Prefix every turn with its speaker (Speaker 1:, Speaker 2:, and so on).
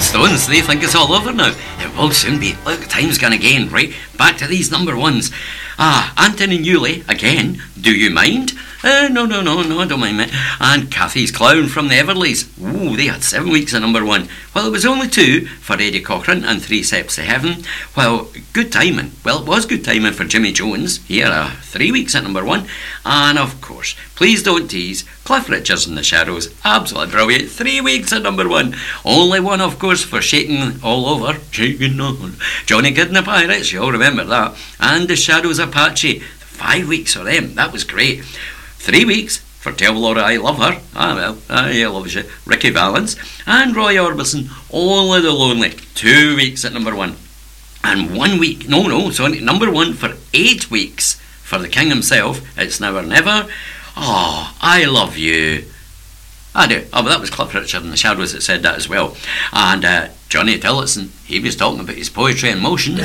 Speaker 1: Stones, they think it's all over now. It will soon be. Look, time's gone again, right? Back to these number ones. Anthony Newley, again, Do You Mind? No, I don't mind it. And Cathy's Clown from the Everleys. Ooh, they had 7 weeks at number one. Well, it was only 2 for Eddie Cochran and 3 Steps to Heaven. Well, good timing. Well, it was good timing for Jimmy Jones. He had 3 weeks at number one. And of course, Please Don't Tease, Cliff Richards and the Shadows. Absolutely brilliant. 3 weeks at number one. Only one, of course, for Shaking All Over. Shaking On. Johnny Kidd and the Pirates, you all remember that. And the Shadows Apache. 5 weeks for them. That was great. 3 weeks for Tell Laura I Love Her. I love you. Ricky Valens and Roy Orbison. Only the Lonely. 2 weeks at number one. And 1 week, number one for 8 weeks for the King himself. It's Now or Never. Oh, I Love You. I do. Oh, but that was Cliff Richard and the Shadows that said that as well. And Johnny Tillotson, he was talking about his poetry in motion.